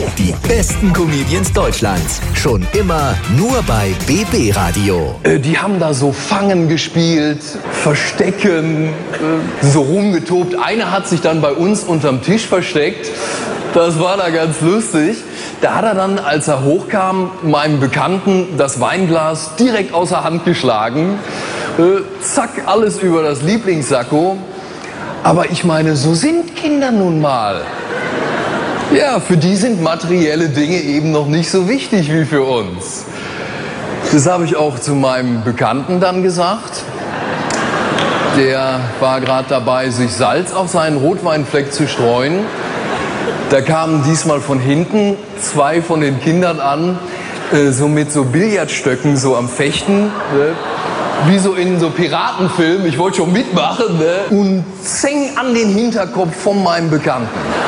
Die besten Comedians Deutschlands. Schon immer nur bei BB Radio. Die haben da so Fangen gespielt, Verstecken, so rumgetobt. Einer hat sich dann bei uns unterm Tisch versteckt. Das war da ganz lustig. Da hat er dann, als er hochkam, meinem Bekannten das Weinglas direkt aus der Hand geschlagen. Zack, alles über das Lieblingssacko. Aber ich meine, so sind Kinder nun mal. Ja, für die sind materielle Dinge eben noch nicht so wichtig wie für uns. Das habe ich auch zu meinem Bekannten dann gesagt. Der war gerade dabei, sich Salz auf seinen Rotweinfleck zu streuen. Da kamen diesmal von hinten 2 von den Kindern an, so mit so Billardstöcken so am Fechten, ne? Wie so in so Piratenfilmen. Ich wollte schon mitmachen, ne? Und zeng an den Hinterkopf von meinem Bekannten.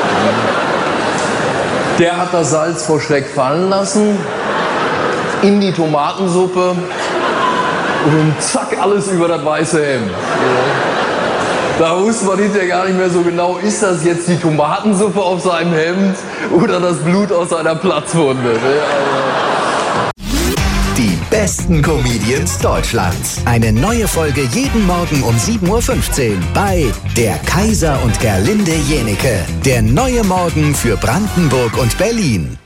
Der hat das Salz vor Schreck fallen lassen, in die Tomatensuppe und zack, alles über das weiße Hemd. Da wusste man hinterher gar nicht mehr so genau, ist das jetzt die Tomatensuppe auf seinem Hemd oder das Blut aus seiner Platzwunde. Die besten Comedians Deutschlands. Eine neue Folge jeden Morgen um 7:15 Uhr bei Der Kaiser und Gerlinde Jenieke. Der neue Morgen für Brandenburg und Berlin.